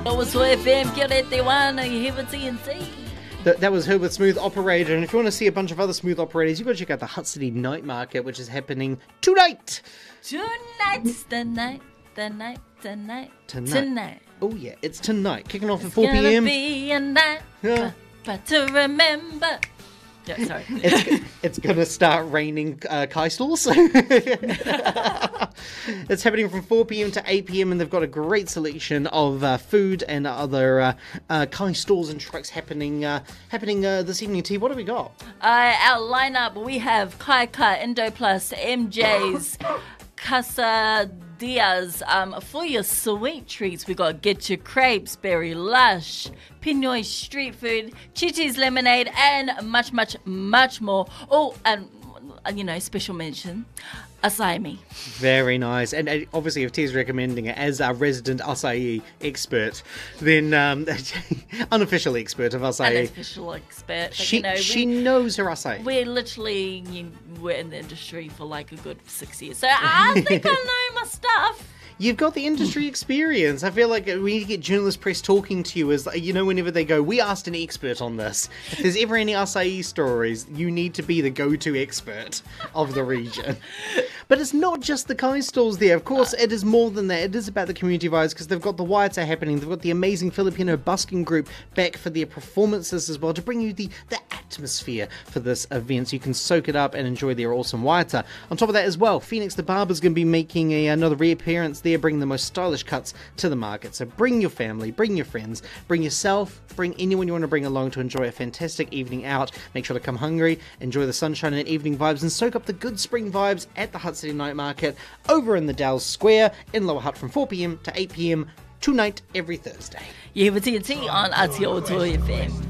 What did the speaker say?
Lois FM, kia ora te wana, you hear TNT. That was Herbert Smooth Operator, and if you want to see a bunch of other smooth operators, you've got to check out the Hutt City Night Market, which is happening tonight. Tonight's the night. Oh yeah, it's tonight, kicking off at It's 4 gonna p.m. be a night, Yeah. but to remember. Yeah, sorry. It's going to start raining Kai stalls. It's happening from 4 p.m. to 8 p.m. and they've got a great selection of food and other Kai stalls and trucks happening this evening. T, what have we got? Our lineup, we have Kaika, Indoplus, MJ's, Casadias. For your sweet treats, we got Get Your Crepes, Berry Lush, Pinoy Street Food, Chichi's Lemonade, and much, much, much more. Oh, and, special mention, Acai. Very nice. And obviously, if T's recommending it as our resident acai expert, then unofficial expert of acai. Unofficial expert. But, She knows her acai. We're literally, we're in the industry for like a good 6 years. So I think I know my stuff. You've got the industry experience. I feel like we need to get journalist press talking to you as, whenever they go, we asked an expert on this. If there's ever any acai stories, you need to be the go-to expert of the region. But it's not just the Kai stalls there. Of course, it is more than that. It is about the community vibes because they've got the Waiata happening. They've got the amazing Filipino busking group back for their performances as well to bring you the atmosphere for this event so you can soak it up and enjoy their awesome Waiata. On top of that as well, Phoenix the Barber's going to be making another reappearance there, bringing the most stylish cuts to the market. So bring your family, bring your friends, bring yourself, bring anyone you want to bring along to enjoy a fantastic evening out. Make sure to come hungry, enjoy the sunshine and evening vibes, and soak up the good spring vibes at the Hutt City Night Market over in the Dalles Square in Lower Hutt from 4 p.m. to 8 p.m. tonight every Thursday. You have a TNT on Aotearoa FM.